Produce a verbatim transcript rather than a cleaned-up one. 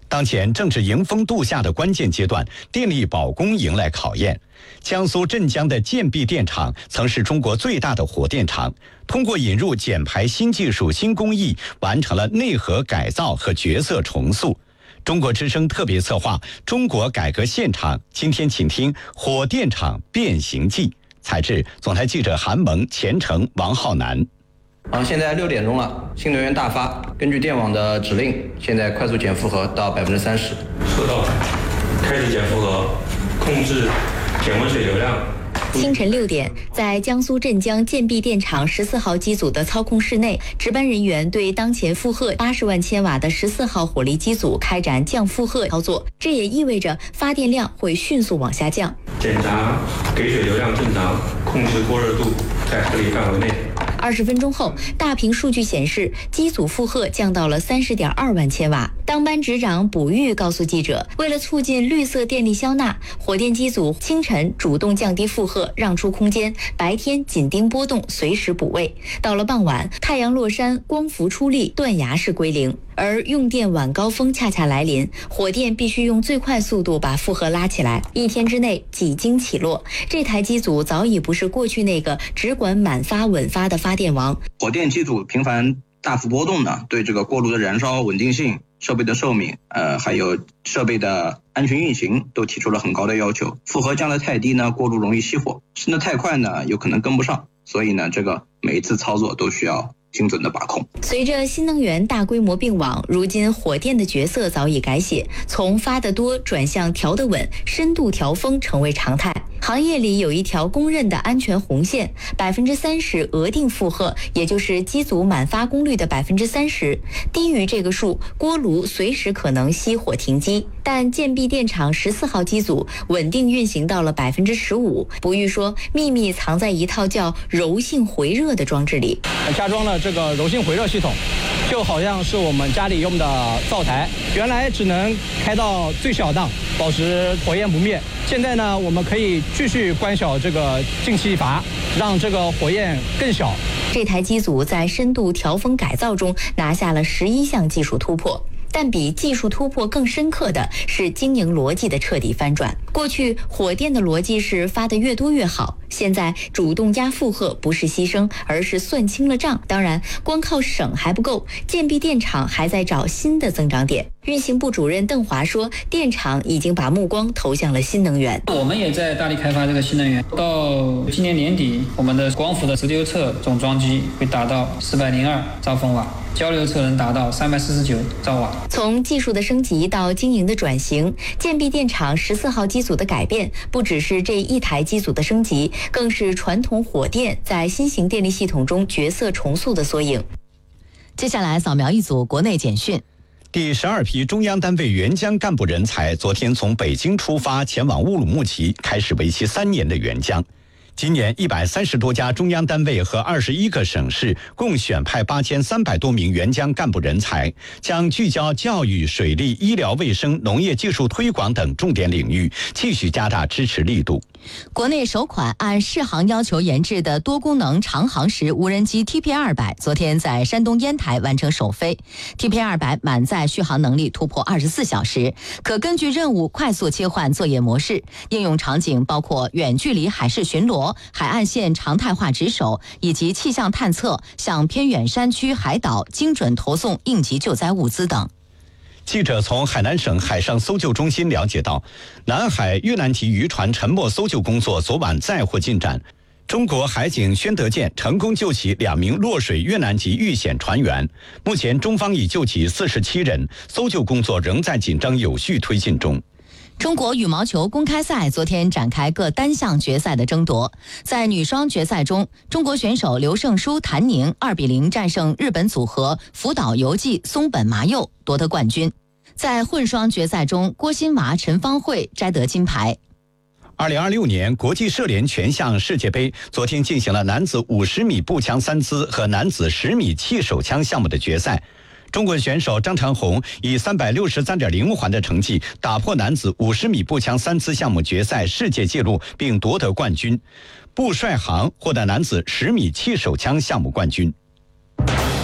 当前正是迎峰度夏的关键阶段，电力保供迎来考验。江苏镇江的建壁电厂曾是中国最大的火电厂，通过引入减排新技术、新工艺，完成了内核改造和角色重塑。中国之声特别策划《中国改革现场》，今天请听《火电厂变形记》，采制总台记者韩萌、钱程、王浩南。 啊，现在六点钟了，新能源大发。根据电网的指令，现在快速减负荷到百分之三十。 收到，开始减负荷，控制减温水流量。 清晨六点，在江苏镇江建壁电厂十四号机组的操控室内，值班人员对当前负荷八十万千瓦的十四号火力机组开展降负荷操作，这也意味着发电量会迅速往下降。 检查给水流量正常，控制过热度在合理范围内。 二十分钟后，大屏数据显示，机组负荷降到了三十点二万千瓦。当班值长卜玉告诉记者，为了促进绿色电力消纳，火电机组清晨主动降低负荷，让出空间，白天紧盯波动，随时补位。到了傍晚，太阳落山，光伏出力，断崖式归零。而用电晚高峰恰恰来临，火电必须用最快速度把负荷拉起来，一天之内几经起落。这台机组早已不是过去那个只管满发稳发的发电王。 火电机组频繁大幅波动呢，对这个锅炉的燃烧稳定性、设备的寿命，呃，还有设备的安全运行都提出了很高的要求。负荷降得太低呢，锅炉容易熄火；升得太快呢，有可能跟不上。所以呢，这个每一次操作都需要精准的把控。 随着新能源大规模并网，如今火电的角色早已改写，从发得多转向调得稳，深度调峰成为常态。行业里有一条公认的安全红线，百分之三十额定负荷，也就是机组满发功率的百分之三十。低于这个数，锅炉随时可能熄火停机。但建壁电厂十四号机组稳定运行到了百分之十五。卜玉说，秘密藏在一套叫柔性回热的装置里。 加装了这个柔性回热系统，就好像是我们家里用的灶台，原来只能开到最小档，保持火焰不灭。现在呢，我们可以继续关小这个进气阀，让这个火焰更小。 这台机组在深度调峰改造中拿下了十一项技术突破。但比技术突破更深刻的是经营逻辑的彻底翻转。过去火电的逻辑是发得越多越好，现在主动压负荷不是牺牲，而是算清了账。当然，光靠省还不够，建壁电厂还在找新的增长点。运行部主任邓华说，电厂已经把目光投向了新能源。 我们也在大力开发这个新能源，到今年年底，我们的光伏的直流侧总装机会达到四百零二兆风瓦，交流侧能达到三百四十九兆瓦。 从技术的升级到经营的转型，建壁电厂十四号机组的改变，不只是这一台机组的升级，更是传统火电在新型电力系统中角色重塑的缩影。 接下来扫描一组国内简讯。 第十二批中央单位援疆干部人才昨天从北京出发，前往乌鲁木齐，开始为期三年的援疆。今年一百三十多家中央单位和二十一个省市共选派八千三百多名援疆干部人才，将聚焦教育、水利、医疗卫生、农业技术推广等重点领域，继续加大支持力度。 国内首款按适航要求研制的多功能长航时无人机 T P 二百 昨天在山东烟台完成首飞。T P 二百 满载续航能力突破二十四小时，可根据任务快速切换作业模式，应用场景包括远距离海事巡逻、海岸线常态化值守以及气象探测，向偏远山区、海岛精准投送应急救灾物资等。 记者从海南省海上搜救中心了解到，南海越南籍渔船沉没搜救工作昨晚再获进展。中国海警宣德舰成功救起两名落水越南籍遇险船员，目前中方已救起四十七人，搜救工作仍在紧张有序推进中。 中国羽毛球公开赛昨天展开各单项决赛的争夺，在女双决赛中，中国选手刘胜书、谭宁二比零战胜日本组合福岛由纪、松本麻佑，夺得冠军。在混双决赛中，郭欣娃、陈芳慧摘得金牌。 二零二六年国际射联全项世界杯昨天进行了男子五十米步枪三姿和男子十米气手枪项目的决赛。中国选手张长虹以三百六十三点零环的成绩打破男子五十米步枪三姿项目决赛世界纪录，并夺得冠军。步帅航获得男子十米气手枪项目冠军。